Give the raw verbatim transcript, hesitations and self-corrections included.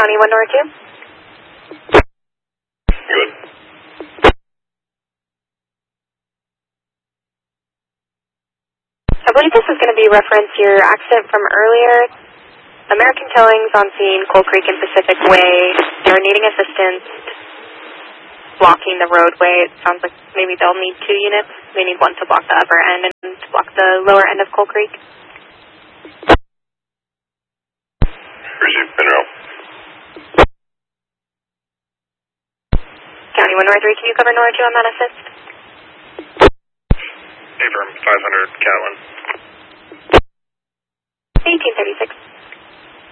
County one Nora two. Good. I believe this is going to be reference your accident from earlier. American Towing's on scene, Coal Creek and Pacific Way. They're needing assistance blocking the roadway. It sounds like maybe they'll need two units. They need one to block the upper end and to block the lower end of Coal Creek. Receive Monroe. County one Nora three, can you cover Nora two on that assist? Affirm, five hundred, Catlin. eighteen thirty-six.